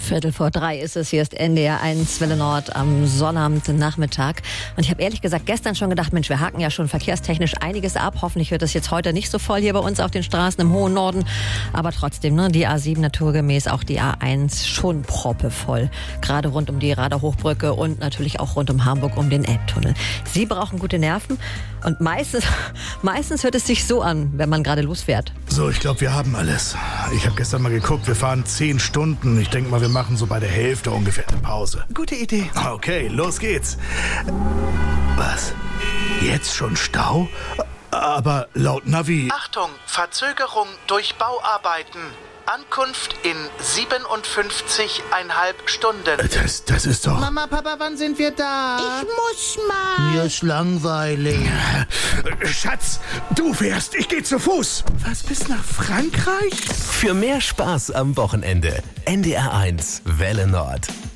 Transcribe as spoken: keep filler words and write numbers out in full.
Viertel vor drei ist es, hier ist N D R eins Welle Nord am Sonnabendnachmittag. Und ich habe ehrlich gesagt gestern schon gedacht, Mensch, wir haken ja schon verkehrstechnisch einiges ab. Hoffentlich wird es jetzt heute nicht so voll hier bei uns auf den Straßen im hohen Norden. Aber trotzdem, ne, die A sieben naturgemäß, auch die A eins schon proppevoll. Gerade rund um die Rader Hochbrücke und natürlich auch rund um Hamburg um den Elbtunnel. Sie brauchen gute Nerven und meistens, meistens hört es sich so an, wenn man gerade losfährt. So, ich glaube, wir haben alles. Ich habe gestern mal geguckt, wir fahren zehn Stunden. Ich denke mal, wir machen so bei der Hälfte ungefähr eine Pause. Gute Idee. Okay, los geht's. Was? Jetzt schon Stau? Aber laut Navi... Achtung, Verzögerung durch Bauarbeiten. Ankunft in siebenundfünfzig Komma fünf Stunden. Das, das ist doch... Mama, Papa, wann sind wir da? Ich muss mal. Mir ist langweilig. Schatz, du fährst, ich gehe zu Fuß. Was, bis nach Frankreich? Für mehr Spaß am Wochenende. N D R eins Welle Nord.